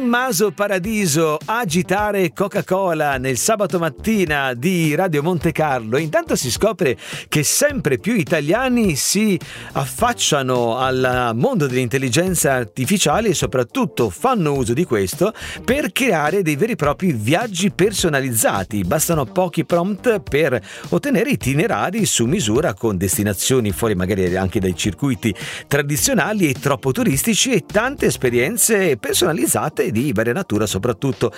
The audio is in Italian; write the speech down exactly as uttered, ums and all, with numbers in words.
Tommaso Paradiso, Agitare Coca-Cola nel sabato mattina di Radio Monte Carlo. Intanto si scopre che sempre più italiani si affacciano al mondo dell'intelligenza artificiale e soprattutto fanno uso di questo per creare dei veri e propri viaggi personalizzati. Bastano pochi prompt per ottenere itinerari su misura con destinazioni fuori magari anche dai circuiti tradizionali e troppo turistici e tante esperienze personalizzate di varia natura, soprattutto